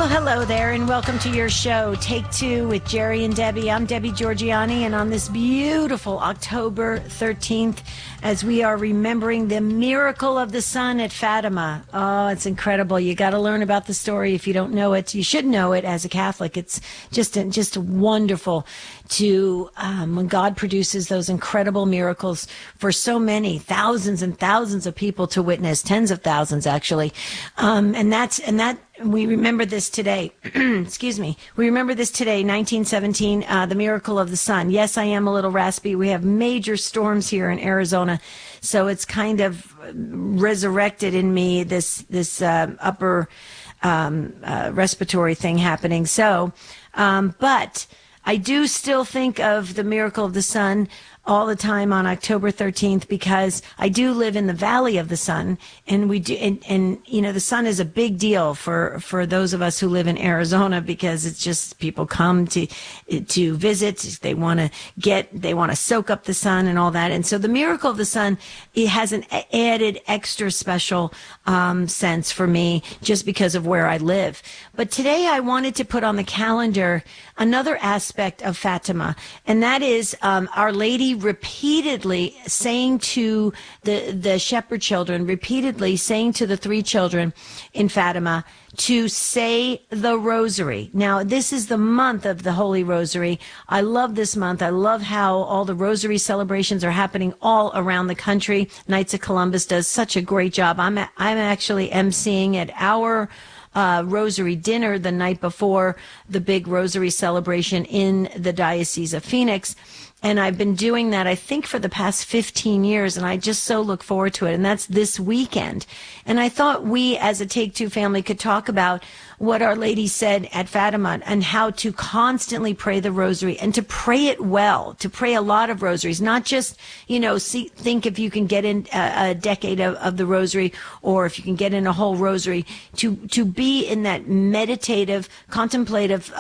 Hello there, and welcome to your show, Take Two with Jerry and Debbie. I'm Debbie Georgianni, and on this beautiful October 13th, as we are remembering the miracle of the sun at Fatima. Oh, it's incredible. You got to learn about the story if you don't know it. You should know it as a Catholic. It's just wonderful to when God produces those incredible miracles for so many thousands and thousands of people to witness, tens of thousands actually, and that we remember this today. Excuse me. We remember this today, 1917, the miracle of the sun. Yes, I am a little raspy. We have major storms here in Arizona, so it's kind of resurrected in me this upper respiratory thing happening. So, but I do still think of the miracle of the sun all the time on October 13th because I do live in the Valley of the Sun, and we do, and you know, the sun is a big deal for those of us who live in Arizona because it's just people come to visit, they want to soak up the sun and all that, and so the miracle of the sun, it has an added extra special sense for me just because of where I live. But today I wanted to put on the calendar another aspect of Fatima, and that is Our Lady repeatedly saying to the shepherd children, repeatedly saying to the three children in Fatima to say the rosary. Now, this is the month of the Holy Rosary. I love this month. I love how all the rosary celebrations are happening all around the country. Knights of Columbus does such a great job. I'm actually emceeing at our rosary dinner the night before the big rosary celebration in the Diocese of Phoenix. And I've been doing that, I think, for the past 15 years, and I just so look forward to it. And that's this weekend. And I thought we, as a Take Two family, could talk about what Our Lady said at Fatima and how to constantly pray the rosary and to pray it well, to pray a lot of rosaries, not just, think if you can get in a decade of the rosary or if you can get in a whole rosary, to be in that meditative, contemplative,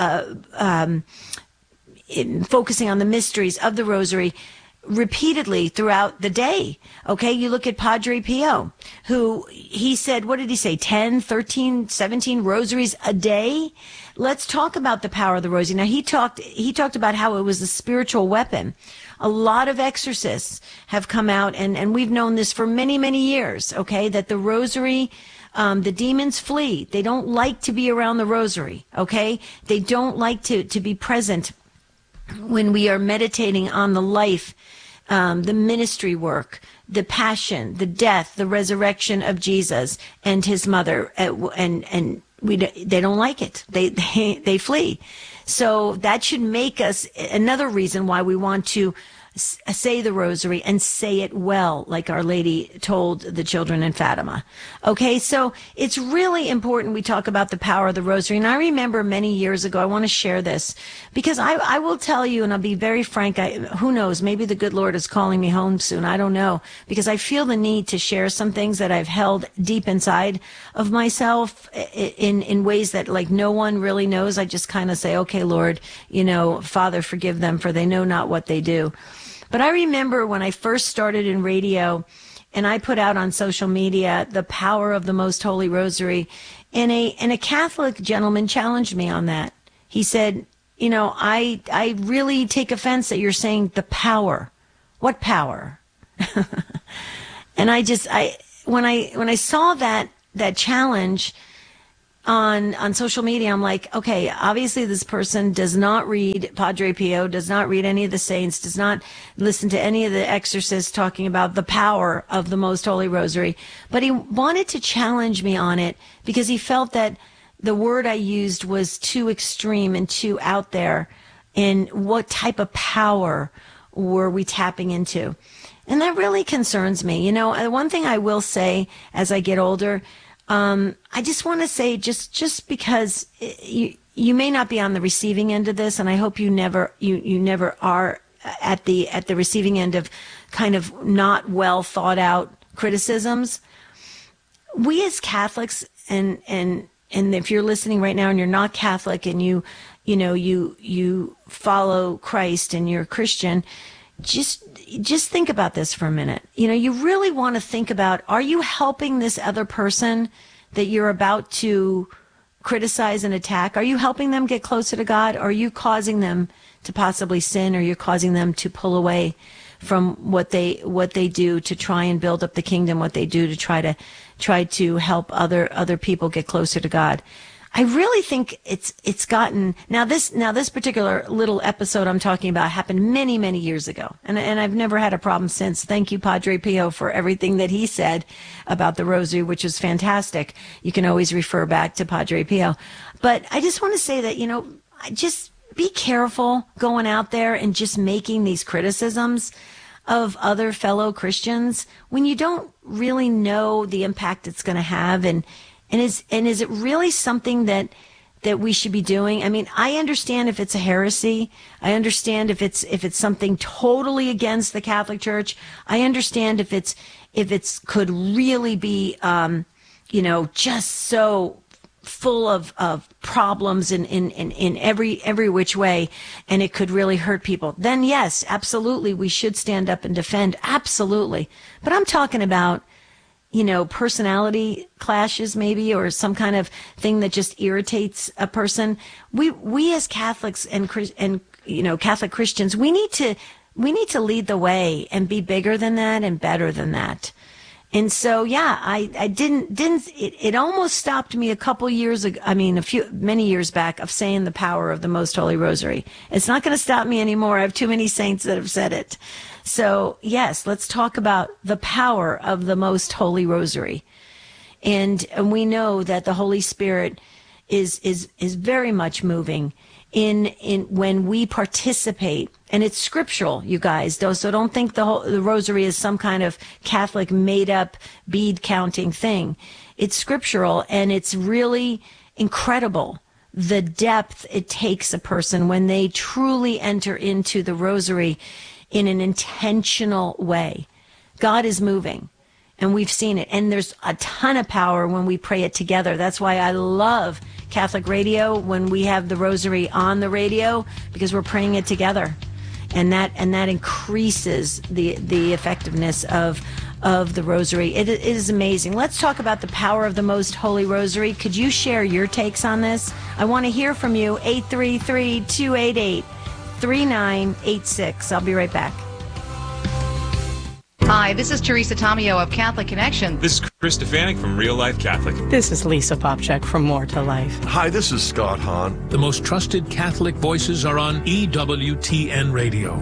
focusing on the mysteries of the rosary repeatedly throughout the day. Okay, you look at Padre Pio, who he said, what did he say, 10, 13, 17 rosaries a day? Let's talk about the power of the rosary. Now, he talked about how it was a spiritual weapon. A lot of exorcists have come out, and we've known this for many, many years, okay, that the rosary, the demons flee. They don't like to be around the rosary, okay? They don't like to be present when we are meditating on the life, the ministry work, the passion, the death, the resurrection of Jesus and his mother, and they don't like it. They flee. So that should make us another reason why we want to say the rosary and say it well, like Our Lady told the children in Fatima. Okay, so it's really important we talk about the power of the rosary. And I remember many years ago, I want to share this because I will tell you, and I'll be very frank, who knows, maybe the good Lord is calling me home soon. I don't know, because I feel the need to share some things that I've held deep inside of myself in ways that like no one really knows. I just kind of say, okay, Lord, Father, forgive them, for they know not what they do. But I remember when I first started in radio and I put out on social media the power of the Most Holy Rosary, and a Catholic gentleman challenged me on that. He said, I really take offense that you're saying the power. What power? And when I saw that challenge on social media, I'm like, okay, obviously this person does not read Padre Pio, does not read any of the saints, does not listen to any of the exorcists talking about the power of the Most Holy Rosary. But he wanted to challenge me on it because he felt that the word I used was too extreme and too out there. And what type of power were we tapping into? And that really concerns me. One thing I will say as I get older, I just want to say, just because you may not be on the receiving end of this, and I hope you never are at the receiving end of kind of not well thought out criticisms. We as Catholics, and if you're listening right now and you're not Catholic and you follow Christ and you're a Christian, just think about this for a minute. You really want to think about, are you helping this other person that you're about to criticize and attack, are you helping them get closer to God? Or are you causing them to possibly sin, or you're causing them to pull away from what they do to try and build up the kingdom, what they do to try to help other people get closer to God? I really think it's gotten now this particular little episode I'm talking about happened many, many years ago. And I've never had a problem since. Thank you, Padre Pio, for everything that he said about the rosary, which was fantastic. You can always refer back to Padre Pio. But I just want to say that, just be careful going out there and just making these criticisms of other fellow Christians when you don't really know the impact it's going to have. And is it really something that we should be doing? I mean, I understand if it's a heresy. I understand if it's something totally against the Catholic Church. I understand if it's could really be, just so full of problems in every which way, and it could really hurt people. Then yes, absolutely, we should stand up and defend. Absolutely. But I'm talking about, personality clashes maybe, or some kind of thing that just irritates a person. We as Catholics and Catholic Christians, we need to lead the way and be bigger than that and better than that. And so, yeah, I didn't, it almost stopped me a couple years ago. I mean, many years back, of saying the power of the Most Holy Rosary. It's not going to stop me anymore. I have too many saints that have said it. So yes, let's talk about the power of the Most Holy Rosary. And we know that the Holy Spirit is very much moving in when we participate, and it's scriptural, you guys. So don't think the Rosary is some kind of Catholic made up bead counting thing. It's scriptural, and it's really incredible the depth it takes a person when they truly enter into the Rosary in an intentional way. God is moving, and we've seen it. And there's a ton of power when we pray it together. That's why I love Catholic radio when we have the Rosary on the radio, because we're praying it together. And that increases the effectiveness of the Rosary. It is amazing. Let's talk about the power of the Most Holy Rosary. Could you share your takes on this? I want to hear from you. 833-288-3986. I'll be right back. Hi, this is Teresa Tomeo of Catholic Connection. This is Chris Stefanik from Real Life Catholic. This is Lisa Popchak from More to Life. Hi, this is Scott Hahn. The most trusted Catholic voices are on EWTN Radio.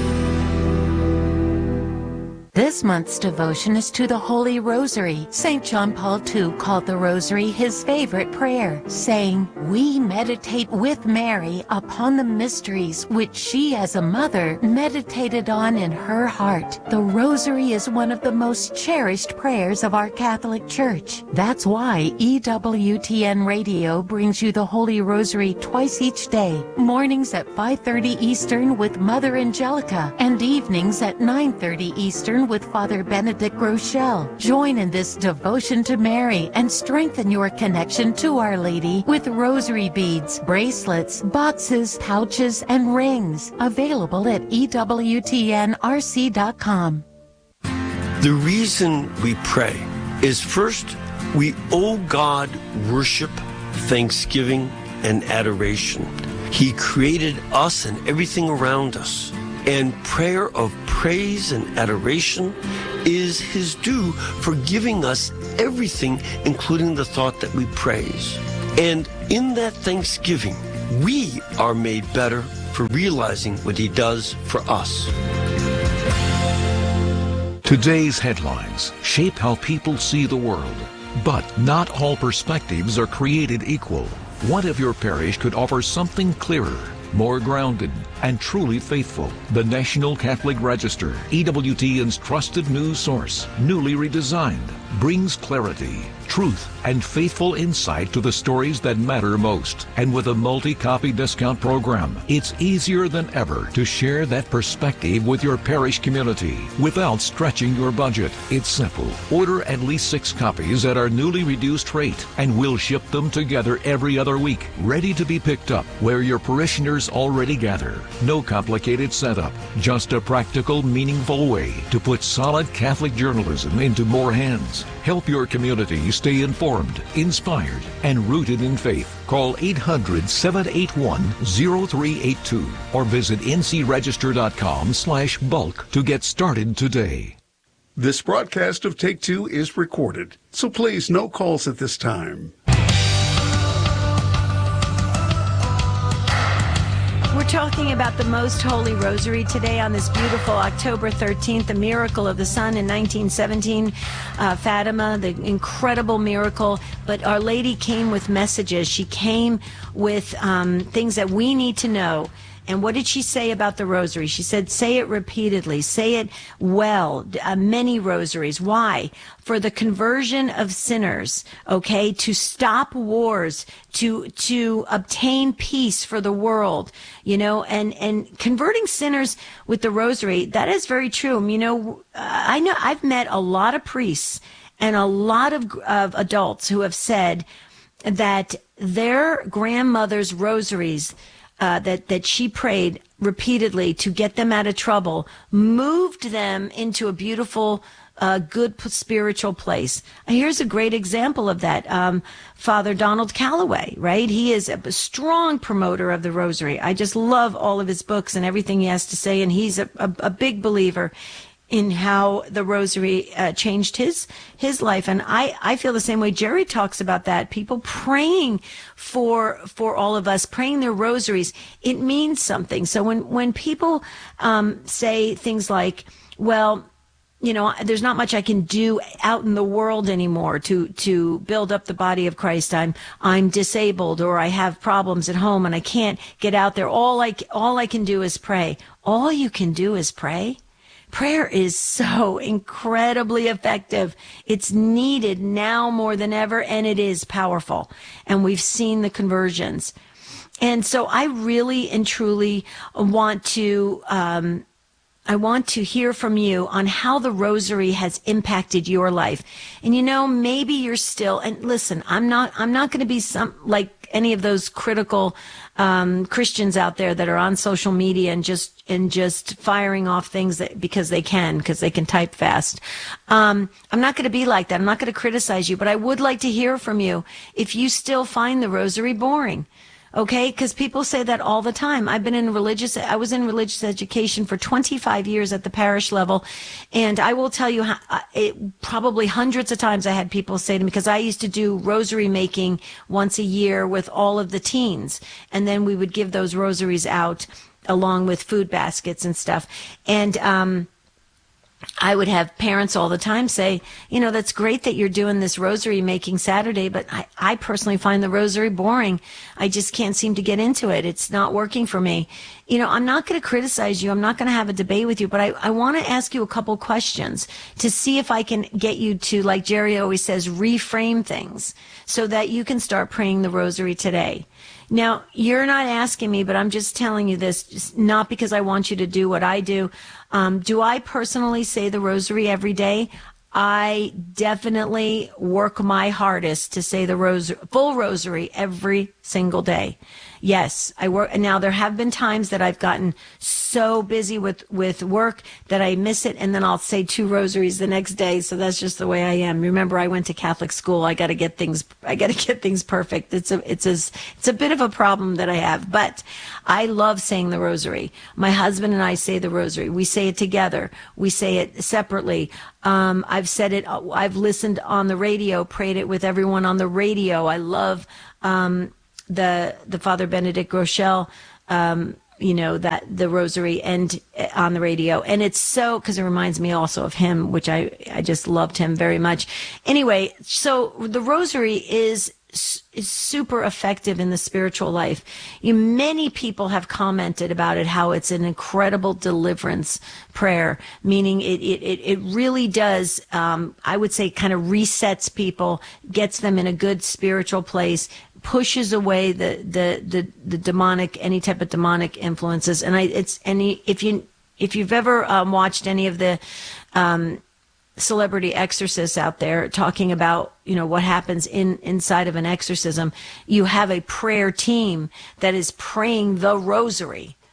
This month's devotion is to the Holy Rosary. St. John Paul II called the Rosary his favorite prayer, saying, "We meditate with Mary upon the mysteries which she as a mother meditated on in her heart." The Rosary is one of the most cherished prayers of our Catholic Church. That's why EWTN Radio brings you the Holy Rosary twice each day, mornings at 5:30 Eastern with Mother Angelica, and evenings at 9:30 Eastern with Father Benedict Groeschel. Join in this devotion to Mary and strengthen your connection to Our Lady with rosary beads, bracelets, boxes, pouches, and rings. Available at EWTNRC.com. The reason we pray is, first, we owe God worship, thanksgiving, and adoration. He created us and everything around us. And prayer of praise and adoration is His due for giving us everything, including the thought that we praise. And in that thanksgiving, we are made better for realizing what He does for us. Today's headlines shape how people see the world. But not all perspectives are created equal. What if your parish could offer something clearer, more grounded, and truly faithful? The National Catholic Register, EWTN's trusted news source, newly redesigned, brings clarity, truth, and faithful insight to the stories that matter most. And with a multi-copy discount program, it's easier than ever to share that perspective with your parish community without stretching your budget. It's simple. Order at least 6 copies at our newly reduced rate, and we'll ship them together every other week, ready to be picked up where your parishioners already gather. No complicated setup, just a practical, meaningful way to put solid Catholic journalism into more hands. Help your community stay informed, inspired, and rooted in faith. Call 800-781-0382 or visit ncregister.com/bulk to get started today. This broadcast of Take Two is recorded, so please no calls at this time. We're talking about the Most Holy Rosary today on this beautiful October 13th, the miracle of the sun in 1917, Fatima, the incredible miracle. But Our Lady came with messages. She came with things that we need to know. And what did she say about the rosary? She said, say it repeatedly, say it well, many rosaries. Why? For the conversion of sinners, okay, to stop wars, to obtain peace for the world, you know, and converting sinners with the rosary, that is very true. You know, I've met a lot of priests and a lot of adults who have said that their grandmother's rosaries that she prayed repeatedly to get them out of trouble, moved them into a beautiful, good spiritual place. Here's a great example of that. Father Donald Calloway, right? He is a strong promoter of the Rosary. I just love all of his books and everything he has to say, and he's a big believer in how the Rosary changed his life. And I feel the same way. Jerry talks about that. People praying for all of us, praying their rosaries, it means something. So when people say things like, well, you know, there's not much I can do out in the world anymore to build up the body of Christ. I'm disabled, or I have problems at home and I can't get out there. All I can do is pray. All you can do is pray. Prayer is so incredibly effective. It's needed now more than ever, and it is powerful. And we've seen the conversions. And so I really and truly want to hear from you on how the Rosary has impacted your life. And you know, maybe you're still, and listen, I'm not going to be like any of those critical Christians out there that are on social media and just firing off things because they can type fast. I'm not going to be like that. I'm not going to criticize you, but I would like to hear from you if you still find the Rosary boring. Okay, because people say that all the time. I was in religious education for 25 years at the parish level, and I will tell you, probably hundreds of times I had people say to me, because I used to do rosary making once a year with all of the teens, and then we would give those rosaries out along with food baskets and stuff. And I would have parents all the time say, you know, that's great that you're doing this rosary making Saturday, but I personally find the rosary boring. I just can't seem to get into it. It's not working for me. You know, I'm not going to criticize you. I'm not going to have a debate with you, but I want to ask you a couple questions to see if I can get you to, like Jerry always says, reframe things so that you can start praying the rosary today. Now, you're not asking me, but I'm just telling you this, just not because I want you to do what I do. Do I personally say the rosary every day? I definitely work my hardest to say the full rosary every single day. Yes, I work. And now there have been times that I've gotten so busy with work that I miss it, and then I'll say 2 rosaries the next day. So that's just the way I am. Remember, I went to Catholic school. I got to get things perfect. It's a bit of a problem that I have, but I love saying the rosary. My husband and I say the rosary. We say it together. We say it separately. I've said it. I've listened on the radio, prayed it with everyone on the radio. I love the Father Benedict Groeschel, you know, that the rosary and on the radio. And it's so, because it reminds me also of him, which I just loved him very much. Anyway, so the rosary is super effective in the spiritual life. Many people have commented about it, how it's an incredible deliverance prayer, meaning it really does, I would say, kind of resets people, gets them in a good spiritual place, pushes away the demonic, any type of demonic influences. And if you've ever watched any of the celebrity exorcists out there talking about, you know, what happens inside of an exorcism, you have a prayer team that is praying the rosary.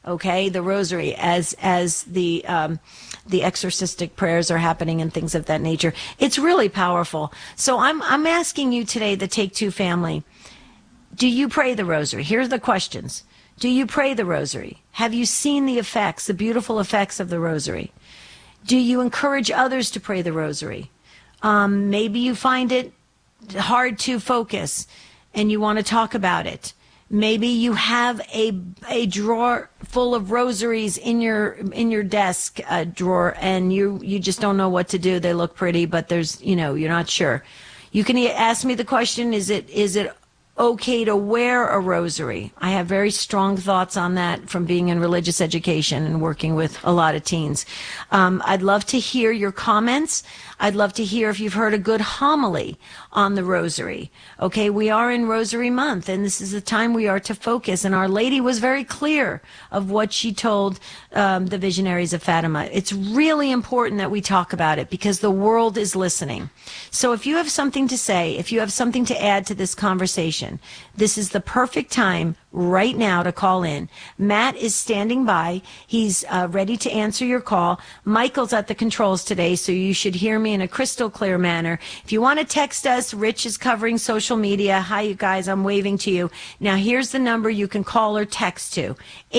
okay, the rosary, as the exorcistic prayers are happening and things of that nature. It's really powerful. So I'm asking you today, the Take Two family, do you pray the rosary? Here's the questions. Do you pray the rosary? Have you seen the effects, the beautiful effects of the rosary? Do you encourage others to pray the rosary? Maybe you find it hard to focus and you want to talk about it. Maybe you have a drawer full of rosaries in your desk drawer, and you just don't know what to do. They look pretty, but you're not sure. You can ask me the question: Is it okay to wear a rosary? I have very strong thoughts on that from being in religious education and working with a lot of teens. I'd love to hear your comments. I'd love to hear if you've heard a good homily on the rosary. Okay, we are in Rosary Month, and this is the time we are to focus. And Our Lady was very clear of what she told the visionaries of Fatima. It's really important that we talk about it because the world is listening. So if you have something to say, if you have something to add to this conversation, this is the perfect time right now to call in. Matt is standing by. He's ready to answer your call. Michael's at the controls today, so you should hear me in a crystal clear manner. If you want to text us, Rich is covering social media. Hi, you guys. I'm waving to you. Now, here's the number you can call or text to.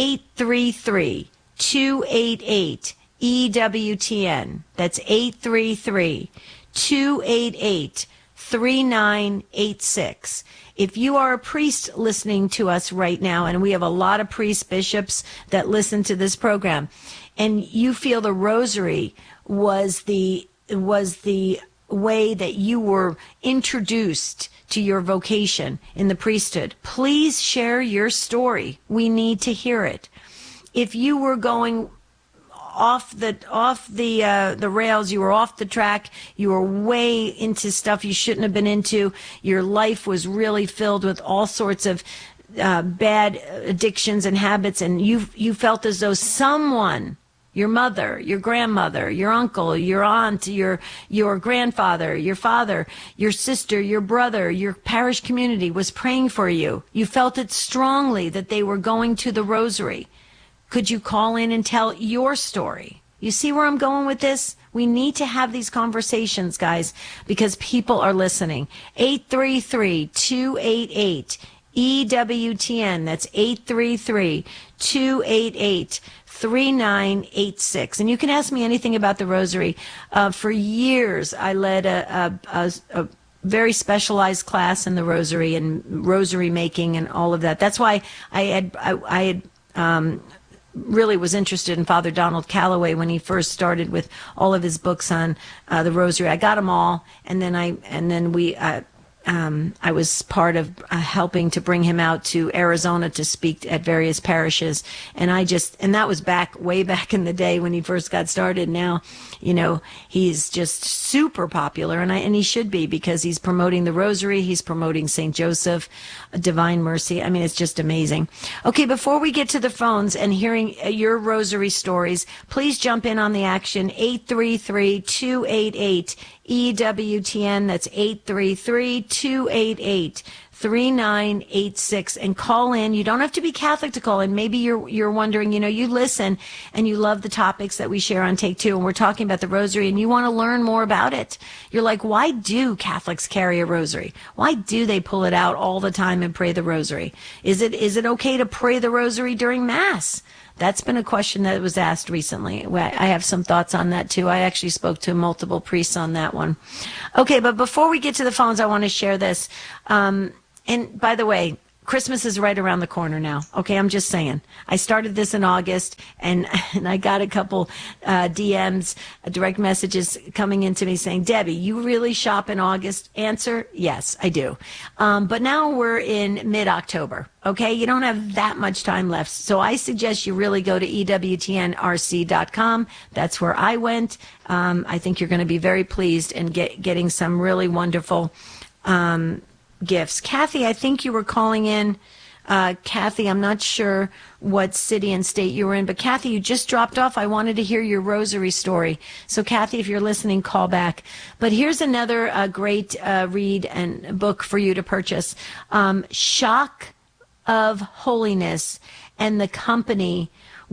833-288-EWTN. That's 833-288-3986. If you are a priest listening to us right now, and we have a lot of priests, bishops that listen to this program, and you feel the rosary was the way that you were introduced to your vocation in the priesthood, please share your story. We need to hear it. If you were going off the rails, you were off the track, you were way into stuff you shouldn't have been into, your life was really filled with all sorts of bad addictions and habits, and you felt as though someone, your mother, your grandmother, your uncle, your aunt, your grandfather, your father, your sister, your brother, your parish community was praying for you. You felt it strongly that they were going to the rosary. Could you call in and tell your story? You see where I'm going with this? We need to have these conversations, guys, because people are listening. 833-288-EWTN. That's 833-288-3986. And you can ask me anything about the rosary. For years, I led a very specialized class in the rosary and rosary making and all of that. That's why I had really was interested in Father Donald Calloway when he first started with all of his books on the rosary. I got them all, and then I was part of helping to bring him out to Arizona to speak at various parishes. And that was way back in the day when he first got started. Now, he's just super popular, and he should be, because he's promoting the rosary. He's promoting St. Joseph, Divine Mercy. I mean, it's just amazing. Okay, before we get to the phones and hearing your rosary stories, please jump in on the action. 833-288-EWTN. That's 833-288-3986, and call in. You don't have to be Catholic to call in. Maybe you're wondering, you listen and you love the topics that we share on Take Two, and we're talking about the rosary, and you want to learn more about it. You're like, why do Catholics carry a rosary? Why do they pull it out all the time and pray the rosary? Is it okay to pray the rosary during Mass? That's been a question that was asked recently. I have some thoughts on that, too. I actually spoke to multiple priests on that one. Okay, but before we get to the phones, I want to share this. And by the way, Christmas is right around the corner now. Okay, I'm just saying. I started this in August, and I got a couple DMs, direct messages coming into me saying, Debbie, you really shop in August? Answer, yes, I do. But now we're in mid-October. Okay, you don't have that much time left. So I suggest you really go to EWTNRC.com. That's where I went. I think you're going to be very pleased and getting some really wonderful gifts. Kathy, I think you were calling in. Kathy, I'm not sure what city and state you were in, but Kathy, you just dropped off. I wanted to hear your rosary story. So Kathy, if you're listening, call back. But here's another great read and book for you to purchase. Shock of Holiness and the Company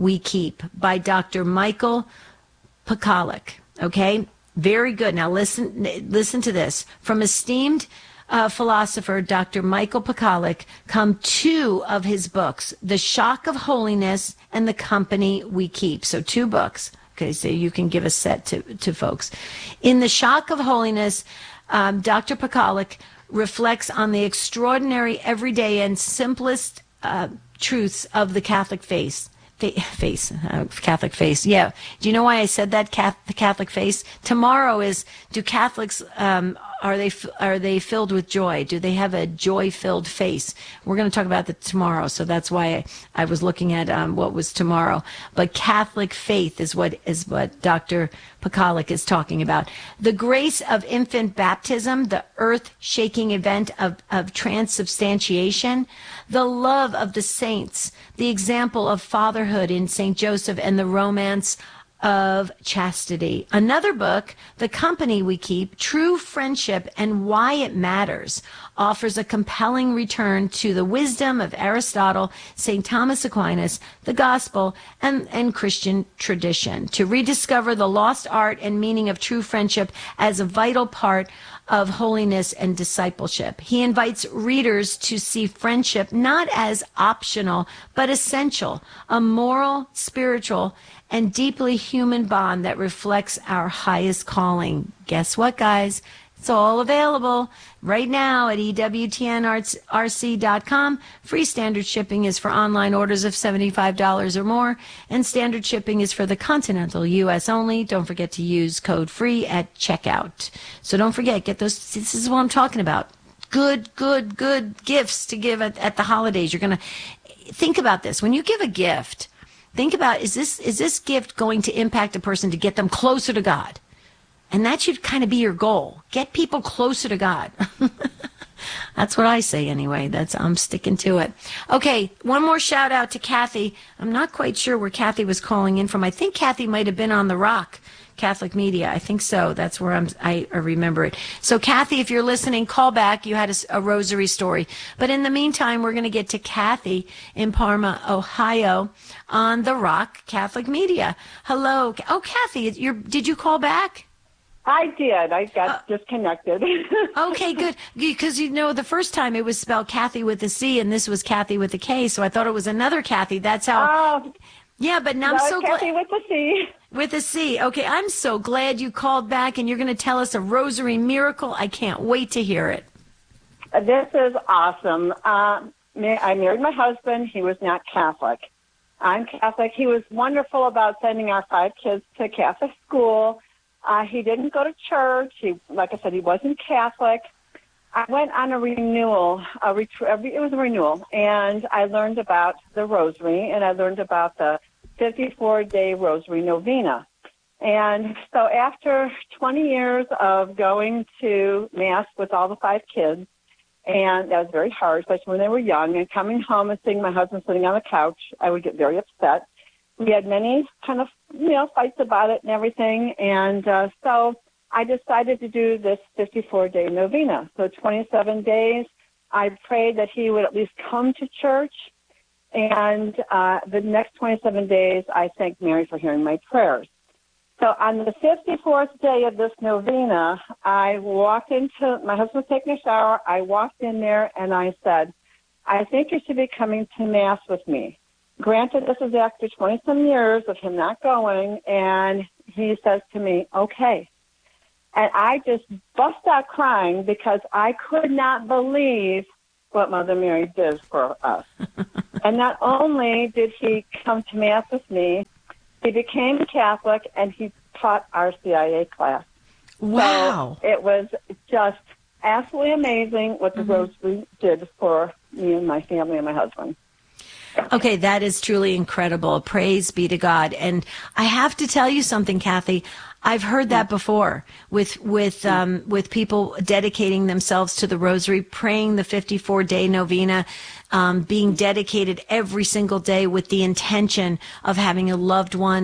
We Keep by Dr. Michael Pekalik. Okay? Very good. Now listen to this. From esteemed philosopher Dr. Michael Pekalik come two of his books, The Shock of Holiness and The Company We Keep. So 2 books. Okay, so you can give a set to folks. In The Shock of Holiness, Dr. Pekalik reflects on the extraordinary, everyday, and simplest truths of the Catholic faith. Catholic faith. Yeah. Do you know why I said that? The Catholic faith. Tomorrow is. Do Catholics are they filled with joy? Do they have a joy-filled face? We're going to talk about that tomorrow. So that's why I was looking at what was tomorrow. But Catholic faith is what Dr. Pekalik is talking about. The grace of infant baptism, the earth-shaking event of transubstantiation, the love of the saints, the example of fatherhood in St. Joseph, and the romance of chastity. Another book, The Company We Keep, True Friendship and Why It Matters, offers a compelling return to the wisdom of Aristotle, St. Thomas Aquinas, the gospel, and Christian tradition, to rediscover the lost art and meaning of true friendship as a vital part of holiness and discipleship. He invites readers to see friendship not as optional, but essential, a moral, spiritual, and deeply human bond that reflects our highest calling. Guess what, guys? It's all available right now at EWTNRC.com. Free standard shipping is for online orders of $75 or more, and standard shipping is for the continental U.S. only. Don't forget to use code FREE at checkout. So don't forget, get those. This is what I'm talking about. Good gifts to give at the holidays. You're going to think about this. When you give a gift, think about, is this gift going to impact a person to get them closer to God? And that should kind of be your goal. Get people closer to God. That's what I say anyway. I'm sticking to it. Okay, one more shout out to Kathy. I'm not quite sure where Kathy was calling in from. I think Kathy might have been on The Rock Catholic Media. I think so. That's where I remember it. So Kathy, if you're listening, call back. You had a rosary story. But in the meantime, we're going to get to Kathy in Parma, Ohio, on The Rock Catholic Media. Hello. Oh, Kathy, did you call back? I did. I got disconnected. Okay, good. Because, the first time it was spelled Kathy with a C, and this was Kathy with a K, so I thought it was another Kathy. That's how... Oh. Yeah, but now I'm so glad... Kathy with a C. With a C. Okay, I'm so glad you called back, and you're going to tell us a rosary miracle. I can't wait to hear it. This is awesome. I married my husband. He was not Catholic. I'm Catholic. He was wonderful about sending our 5 kids to Catholic school. He didn't go to church. Like I said, he wasn't Catholic. I went on a renewal. It was a renewal, and I learned about the Rosary, and I learned about the 54-day Rosary Novena. And so after 20 years of going to Mass with all the 5 kids, and that was very hard, especially when they were young, and coming home and seeing my husband sitting on the couch, I would get very upset. We had many kind of, fights about it and everything. And so I decided to do this 54-day novena. So 27 days, I prayed that he would at least come to church. And the next 27 days, I thanked Mary for hearing my prayers. So on the 54th day of this novena, I walked into, my husband was taking a shower. I walked in there and I said, I think you should be coming to Mass with me. Granted, this is after 20-some years of him not going, and he says to me, okay. And I just bust out crying because I could not believe what Mother Mary did for us. And not only did he come to Mass with me, he became Catholic, and he taught our CIA class. Wow. So it was just absolutely amazing what the Rosary did for me and my family and my husband. Okay, that is truly incredible. Praise be to God. And I have to tell you something, Kathy. I've heard that before with people dedicating themselves to the Rosary, praying the 54-day novena, being dedicated every single day with the intention of having a loved one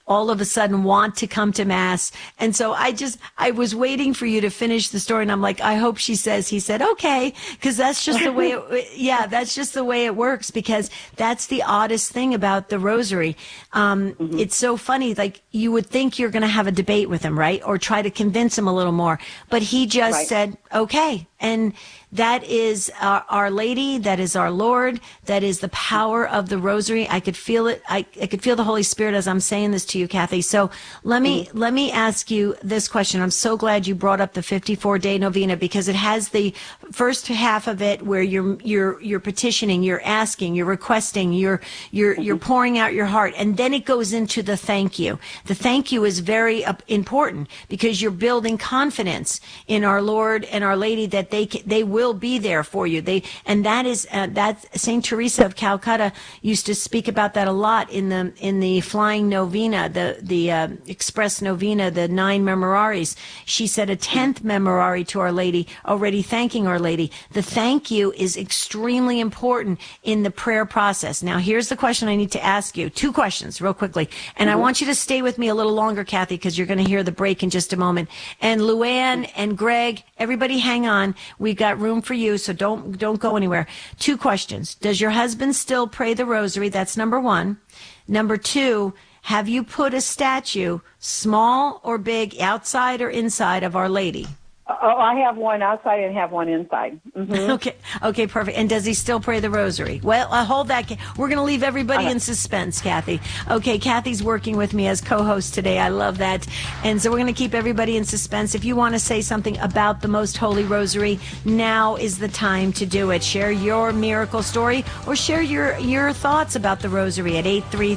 all of a sudden want to come to Mass. And so I was waiting for you to finish the story, and I'm like, I hope she says, he said, okay, because that's just the way that's just the way it works, because that's the oddest thing about the rosary. It's so funny, like you would think you're going to have a debate with him, right? Or try to convince him a little more, but he just said, okay. And that is Our Lady. That is our Lord. That is the power of the rosary. I could feel it. I could feel the Holy Spirit as I'm saying this to you, Kathy. So let me ask you this question. I'm so glad you brought up the 54-day novena, because it has the first half of it where you're petitioning, you're asking, you're requesting, you're pouring out your heart, and then it goes into the thank you. The thank you is very important, because you're building confidence in our Lord and Our Lady that they will be there for you. That Saint Teresa of Calcutta used to speak about that a lot in the flying novena, the express novena, the 9 memoraries. She said a 10th memorare to Our Lady, already thanking Our Lady. The thank you is extremely important in the prayer process. Now, here's the question I need to ask you. 2 questions real quickly. And I want you to stay with me a little longer, Kathy, because you're going to hear the break in just a moment. And Luann and Greg, everybody hang on. We've got room for you, so don't go anywhere. 2 questions. Does your husband still pray the rosary? That's number 1. Number 2, have you put a statue, small or big, outside or inside of Our Lady? Oh, I have one outside and have one inside. Okay, perfect. And does he still pray the rosary? Well, hold that. We're going to leave everybody in suspense, Kathy. Okay, Kathy's working with me as co-host today. I love that. And so we're going to keep everybody in suspense. If you want to say something about the Most Holy Rosary, now is the time to do it. Share your miracle story or share your thoughts about the rosary at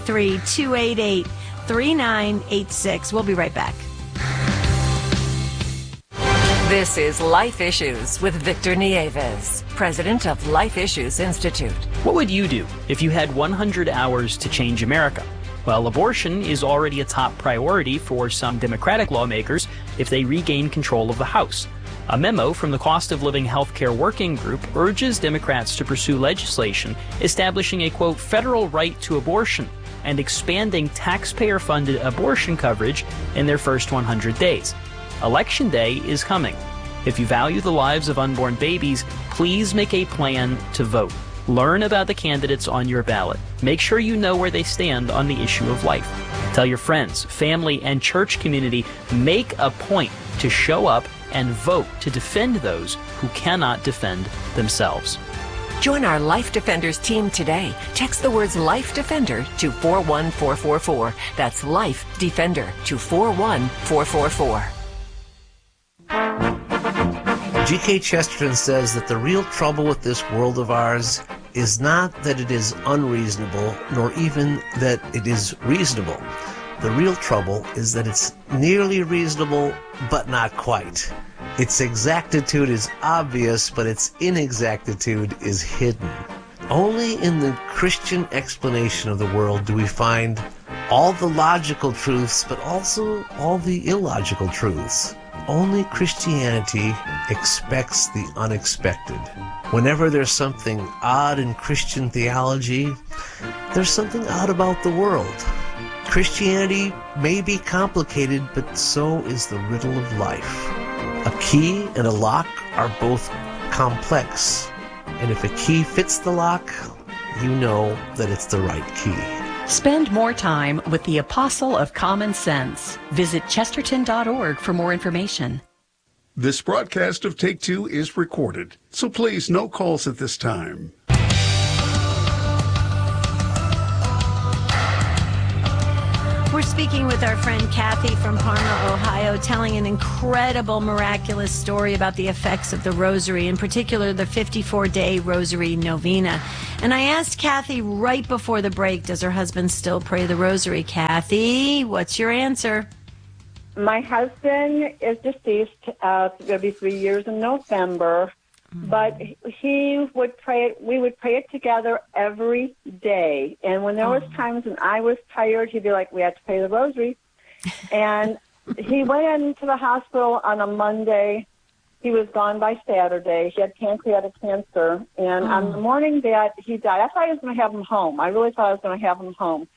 833-288-3986. We'll be right back. This is Life Issues with Victor Nieves, president of Life Issues Institute. What would you do if you had 100 hours to change America? Well, abortion is already a top priority for some Democratic lawmakers if they regain control of the House. A memo from the Cost of Living Healthcare Working Group urges Democrats to pursue legislation establishing a, quote, federal right to abortion and expanding taxpayer-funded abortion coverage in their first 100 days. Election Day is coming. If you value the lives of unborn babies, please make a plan to vote. Learn about the candidates on your ballot. Make sure you know where they stand on the issue of life. Tell your friends, family, and church community, make a point to show up and vote to defend those who cannot defend themselves. Join our Life Defenders team today. Text the words Life Defender to 41444. That's Life Defender to 41444. G.K. Chesterton says that the real trouble with this world of ours is not that it is unreasonable, nor even that it is reasonable. The real trouble is that it's nearly reasonable, but not quite. Its exactitude is obvious, but its inexactitude is hidden. Only in the Christian explanation of the world do we find all the logical truths, but also all the illogical truths. Only Christianity expects the unexpected. Whenever there's something odd in Christian theology, there's something odd about the world. Christianity may be complicated, but so is the riddle of life. A key and a lock are both complex, and if a key fits the lock, you know that it's the right key. Spend more time with the Apostle of Common Sense. Visit Chesterton.org for more information. This broadcast of Take Two is recorded, so please no calls at this time. We're speaking with our friend Kathy from Parma, Ohio, telling an incredible, miraculous story about the effects of the rosary, in particular the 54-day rosary novena. And I asked Kathy right before the break, does her husband still pray the rosary? Kathy, what's your answer? My husband is deceased. It's going to be 3 years in November. But he would pray it. We would pray it together every day. And when there was times when I was tired, he'd be like, "We have to pray the rosary." And he went into the hospital on a Monday. He was gone by Saturday. He had pancreatic cancer. And on the morning that he died, I thought I was going to have him home. I really thought I was going to have him home.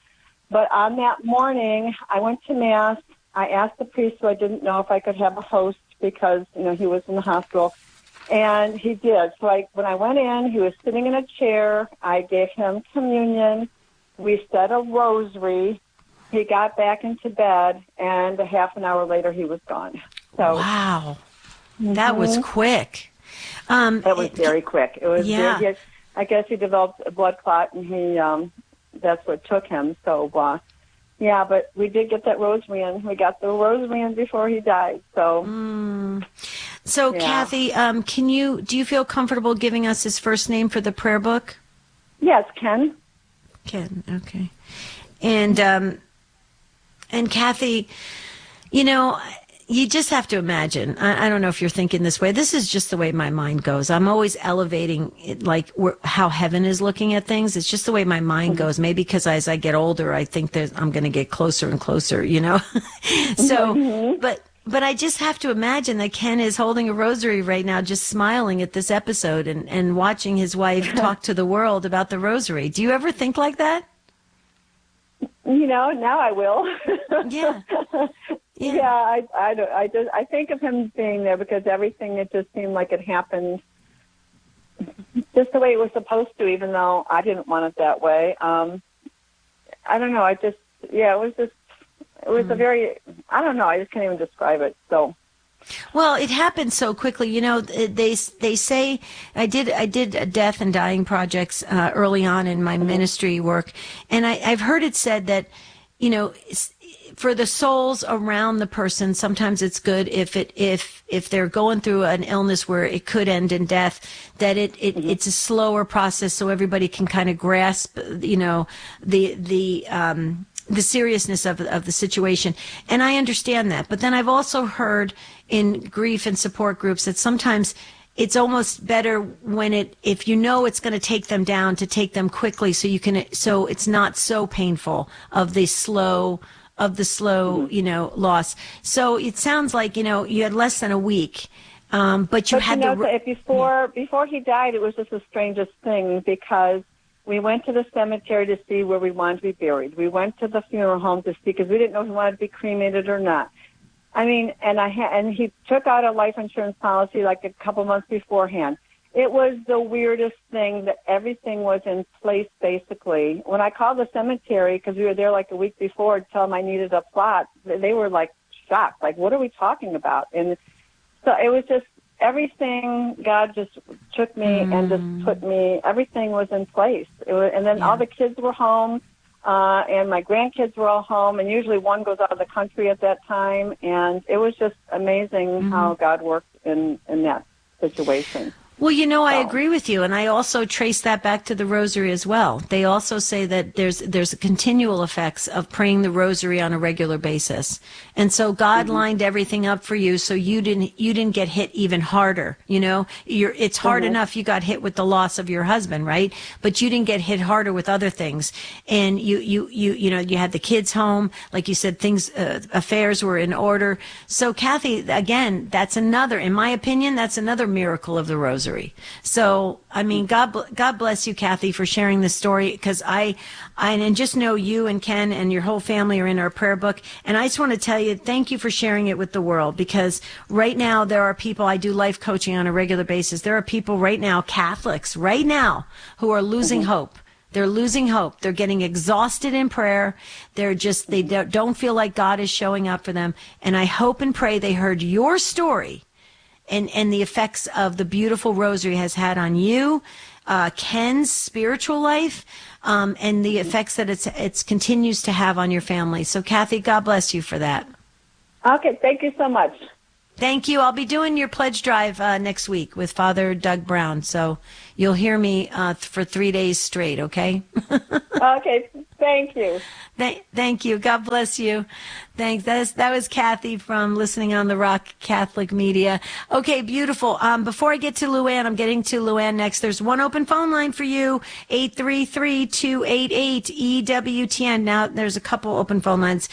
But on that morning, I went to Mass. I asked the priest who I didn't know if I could have a host because, he was in the hospital. And he did. So when I went in, he was sitting in a chair. I gave him communion. We said a rosary. He got back into bed, and a half an hour later, he was gone. So, wow. That was quick. That was very quick. It was yeah. very, I guess he developed a blood clot, and that's what took him. So, but we did get that rosary in. We got the rosary in before he died. So, So, Kathy, do you feel comfortable giving us his first name for the prayer book? Yes, Ken. Ken, okay. And Kathy, you just have to imagine. I don't know if you're thinking this way. This is just the way my mind goes. I'm always elevating it, like how heaven is looking at things. It's just the way my mind goes. Maybe because as I get older, I think that I'm going to get closer and closer, So, but I just have to imagine that Ken is holding a rosary right now, just smiling at this episode and watching his wife talk to the world about the rosary. Do you ever think like that? Now I will. Yeah. Yeah, I think of him being there because everything, it just seemed like it happened just the way it was supposed to, even though I didn't want it that way. I don't know. It was a very, I don't know. I just can't even describe it. So. Well, it happened so quickly. They say I did death and dying projects early on in my ministry work, and I've heard it said that, for the souls around the person, sometimes it's good if they're going through an illness where it could end in death, that it's a slower process so everybody can kind of grasp, the seriousness of the situation. And I understand that. But then I've also heard in grief and support groups that sometimes it's almost better when if it's going to take them down, to take them quickly so it's not so painful of the slow, loss. So it sounds like, you had less than a week. But before he died, it was just the strangest thing because we went to the cemetery to see where we wanted to be buried. We went to the funeral home to see because we didn't know if we wanted to be cremated or not. I mean, and he took out a life insurance policy like a couple months beforehand. It was the weirdest thing that everything was in place, basically. When I called the cemetery, because we were there like a week before, to tell them I needed a plot, they were like shocked. Like, what are we talking about? And so it was just everything. God just took me and just put me, everything was in place. And then all the kids were home, and my grandkids were all home, and usually one goes out of the country at that time. And it was just amazing how God worked in that situation. Well, I agree with you, and I also trace that back to the rosary as well. They also say that there's continual effects of praying the rosary on a regular basis, and so God lined everything up for you, so you didn't get hit even harder. It's hard enough you got hit with the loss of your husband, right? But you didn't get hit harder with other things, and you had the kids home, like you said, affairs were in order. So, Kathy, again, in my opinion, that's another miracle of the rosary. So, I mean, God bless you, Kathy, for sharing this story, because I just know you and Ken and your whole family are in our prayer book. And I just want to tell you, thank you for sharing it with the world, because right now there are people, I do life coaching on a regular basis. There are people right now, Catholics right now, who are losing hope. They're losing hope. They're getting exhausted in prayer. They don't feel like God is showing up for them. And I hope and pray they heard your story and the effects of the beautiful rosary has had on you, Ken's spiritual life, and the effects that it continues to have on your family. So, Kathy, God bless you for that. Okay, thank you so much. Thank you. I'll be doing your pledge drive next week with Father Doug Brown, so you'll hear me for 3 days straight, okay? Okay, thank you. Thank you. God bless you. Thanks. That was Kathy from Listening on the Rock Catholic Media. Okay, beautiful. Before I get to Luann, I'm getting to Luann next. There's one open phone line for you, 833-288-EWTN. Now, there's a couple open phone lines,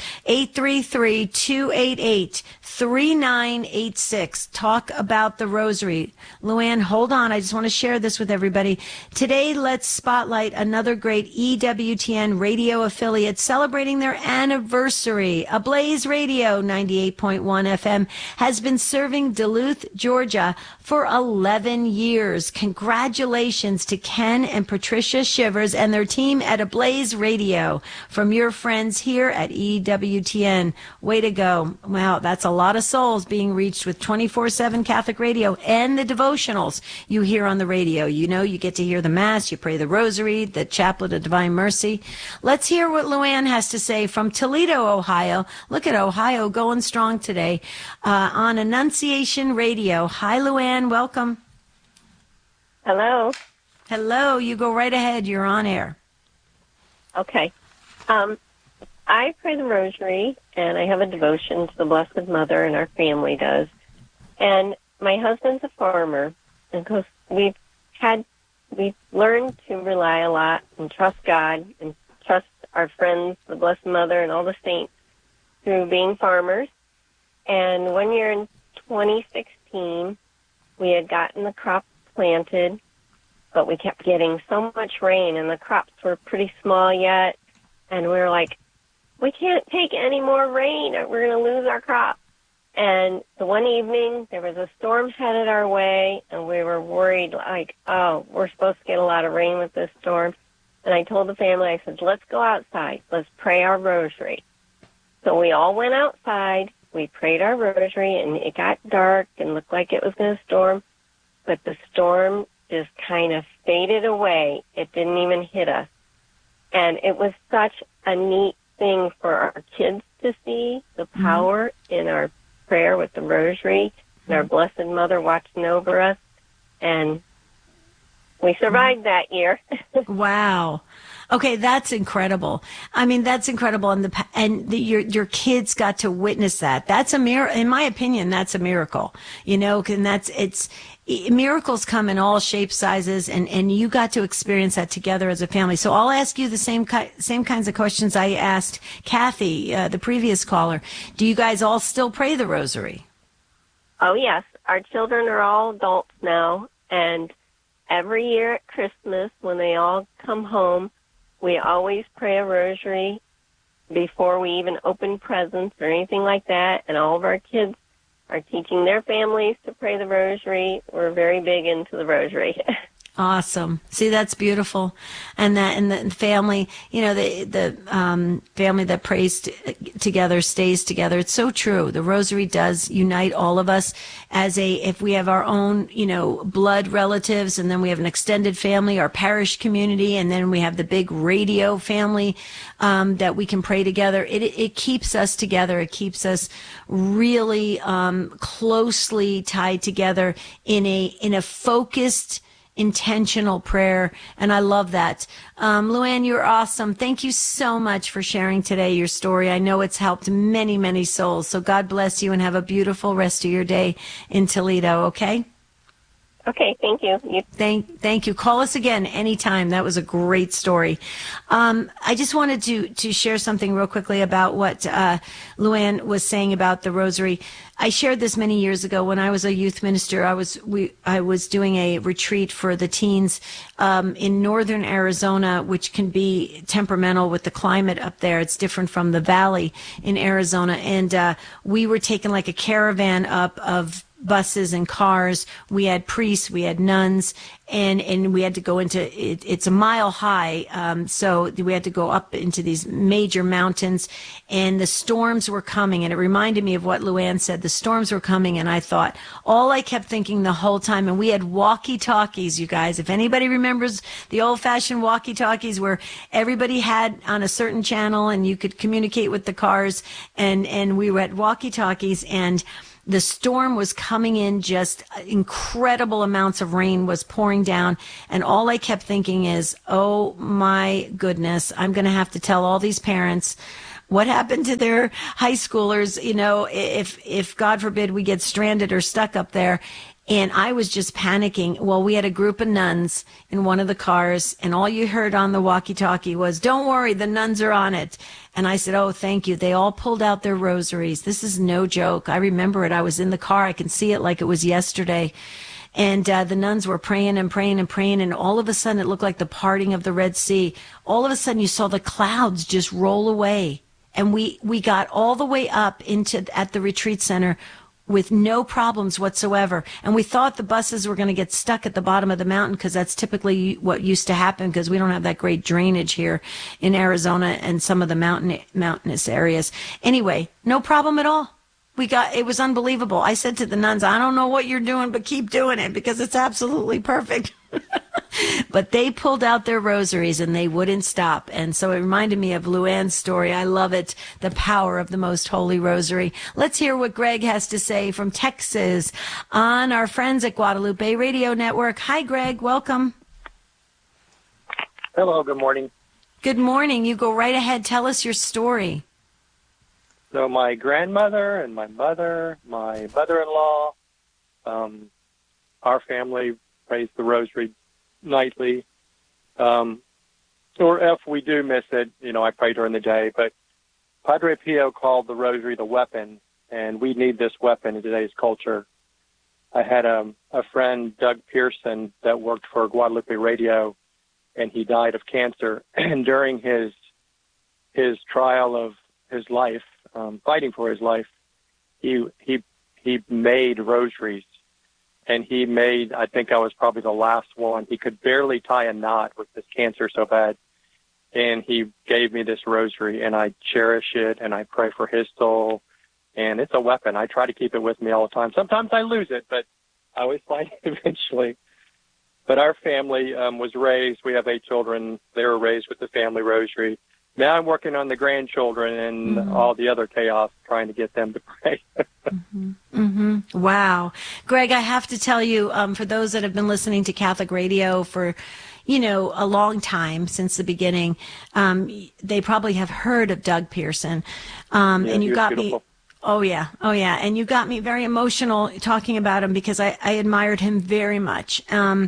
833-288-3986. Talk about the rosary. Luann, hold on. I just want to share this with everybody. Today, let's spotlight another great EWTN radio radio affiliate celebrating their anniversary. Ablaze Radio 98.1 FM has been serving Duluth, Georgia for 11 years. Congratulations to Ken and Patricia Shivers and their team at Ablaze Radio from your friends here at EWTN. Way to go. Wow, that's a lot of souls being reached with 24/7 Catholic radio and the devotionals you hear on the radio. You know, you get to hear the Mass, you pray the Rosary, the Chaplet of Divine Mercy. Let's hear what Luann has to say from Toledo, Ohio. Look at Ohio going strong today on Annunciation Radio. Hi, Luann. Welcome. Hello. Hello. You go right ahead. You're on air. Okay. I pray the Rosary, and I have a devotion to the Blessed Mother, and our family does. And my husband's a farmer, and because we've learned to rely a lot and trust God and trust our friends, the Blessed Mother, and all the saints through being farmers. And one year in 2016, we had gotten the crop planted, but we kept getting so much rain, and the crops were pretty small yet. And we were like, we can't take any more rain. We're going to lose our crop. And the one evening, there was a storm headed our way, and we were worried, like, oh, we're supposed to get a lot of rain with this storm. And I told the family, I said, let's go outside. Let's pray our Rosary. So we all went outside. We prayed our Rosary, and it got dark and looked like it was going to storm. But the storm just kind of faded away. It didn't even hit us. And it was such a neat thing for our kids to see, the power in our prayer with the Rosary and our Blessed Mother watching over us. And we survived that year. Wow. Okay, that's incredible. I mean, that's incredible. And your kids got to witness that. That's a miracle. In my opinion, that's a miracle. You know, and miracles come in all shapes, sizes, and you got to experience that together as a family. So I'll ask you the same kinds of questions I asked Kathy, the previous caller. Do you guys all still pray the Rosary? Oh, yes. Our children are all adults now, and every year at Christmas, when they all come home, we always pray a Rosary before we even open presents or anything like that, and all of our kids are teaching their families to pray the Rosary. We're very big into the Rosary. Awesome. See, that's beautiful. And the family, you know, the family that prays together stays together. It's so true. The Rosary does unite all of us if we have our own, you know, blood relatives, and then we have an extended family, our parish community, and then we have the big radio family, that we can pray together. It keeps us together. It keeps us really, closely tied together in a focused, intentional prayer, and I love that. Luann, you're awesome. Thank you so much for sharing today your story. I know it's helped many, many souls, so God bless you and have a beautiful rest of your day in Toledo, okay? Okay, thank you. Thank you. Call us again anytime. That was a great story. I just wanted to share something real quickly about what Luann was saying about the Rosary. I shared this many years ago when I was a youth minister. I was doing a retreat for the teens in northern Arizona, which can be temperamental with the climate up there. It's different from the valley in Arizona, and we were taking like a caravan up of buses and cars. We had priests, we had nuns, and we had to go into it's a mile high, so we had to go up into these major mountains, and the storms were coming, and it reminded me of what Luann said. The storms were coming, and I thought, all I kept thinking the whole time, and we had walkie-talkies, you guys. If anybody remembers the old-fashioned walkie-talkies where everybody had on a certain channel and you could communicate with the cars, and we had walkie-talkies, and the storm was coming in, just incredible amounts of rain was pouring down. And all I kept thinking is, oh my goodness, I'm going to have to tell all these parents what happened to their high schoolers, you know, if God forbid we get stranded or stuck up there. And I was just panicking. Well, we had a group of nuns in one of the cars, and all you heard on the walkie-talkie was, don't worry, the nuns are on it. And I said, oh, thank you. They all pulled out their rosaries. This is no joke. I remember it. I was in the car. I can see it like it was yesterday. And the nuns were praying and praying and praying, and all of a sudden it looked like the parting of the Red Sea. All of a sudden you saw the clouds just roll away. And we got all the way up at the retreat center with no problems whatsoever. And we thought the buses were going to get stuck at the bottom of the mountain, because that's typically what used to happen, because we don't have that great drainage here in Arizona and some of the mountainous areas. Anyway, no problem at all. It was unbelievable. I said to the nuns, I don't know what you're doing, but keep doing it, because it's absolutely perfect. But they pulled out their rosaries and they wouldn't stop. And so it reminded me of Luann's story. I love it. The power of the Most Holy Rosary. Let's hear what Greg has to say from Texas on our friends at Guadalupe Radio Network. Hi, Greg. Welcome. Hello. Good morning. Good morning. You go right ahead. Tell us your story. So my grandmother and my mother, my mother-in-law, our family prays the rosary nightly. Or if we do miss it, I pray during the day. But Padre Pio called the rosary the weapon, and we need this weapon in today's culture. I had a friend, Doug Pearson, that worked for Guadalupe Radio, and he died of cancer. And during his trial of his life, fighting for his life, he made rosaries. And he made, I think I was probably the last one. He could barely tie a knot with this cancer so bad. And he gave me this rosary, and I cherish it, and I pray for his soul. And it's a weapon. I try to keep it with me all the time. Sometimes I lose it, but I always find it eventually. But our family was raised, we have 8 children. They were raised with the family rosary. Now I'm working on the grandchildren and all the other chaos, trying to get them to pray. Wow. Greg, I have to tell you, for those that have been listening to Catholic radio for, a long time, since the beginning, they probably have heard of Doug Pearson. And you got beautiful. Oh yeah. And you got me very emotional talking about him, because I admired him very much.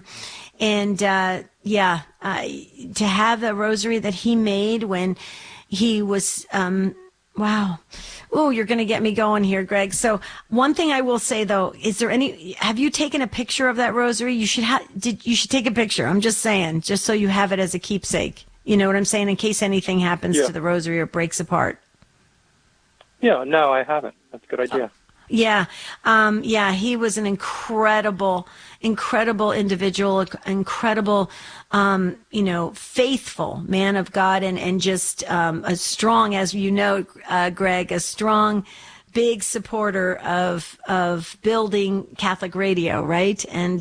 To have the rosary that he made when he was, wow. Oh, you're going to get me going here, Greg. So one thing I will say, though, have you taken a picture of that rosary? You should take a picture. I'm just saying, just so you have it as a keepsake. You know what I'm saying? In case anything happens to the rosary or breaks apart. Yeah, no, I haven't. That's a good idea. Yeah. He was an incredible individual, incredible, faithful man of God, and just a strong, as you know, Greg, a strong, big supporter of building Catholic radio, right? And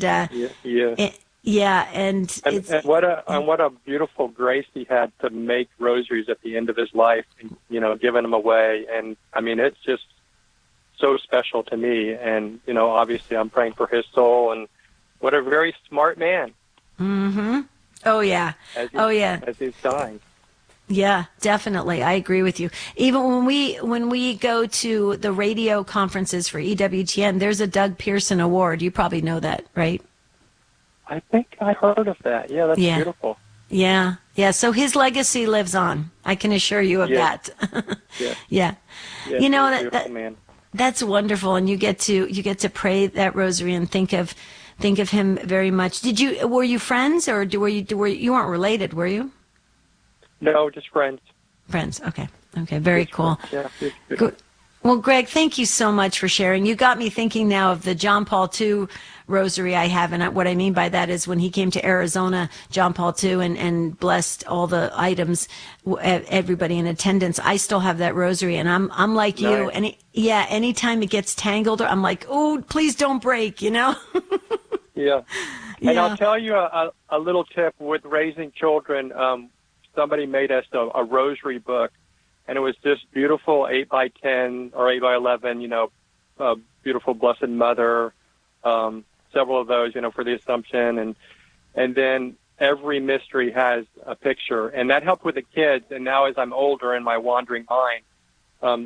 and what a beautiful grace he had to make rosaries at the end of his life, and, giving them away. And I mean, it's just so special to me. And, obviously I'm praying for his soul, and what a very smart man. Oh yeah. As he's dying. Yeah, definitely. I agree with you. Even when we go to the radio conferences for EWTN, there's a Doug Pearson Award. You probably know that, right? I think I heard of that. Yeah, that's beautiful. Yeah. So his legacy lives on. I can assure you of that. Yeah. Man. That's wonderful, and you get to pray that rosary and think of him very much. Were you friends, or you weren't related, were you? No, just friends. Friends. Okay. Very cool. Yeah. Good. Well, Greg, thank you so much for sharing. You got me thinking now of the John Paul II rosary I have, and what I mean by that is when he came to Arizona, John Paul II, and blessed all the items, everybody in attendance. I still have that rosary, and I'm like you. Nice. Anytime it gets tangled, I'm like, oh, please don't break, Yeah. And I'll tell you a little tip with raising children. Somebody made us a rosary book, and it was just beautiful 8x10 or 8x11, beautiful Blessed Mother, several of those, for the Assumption, and then every mystery has a picture, and that helped with the kids. And now as I'm older in my wandering mind,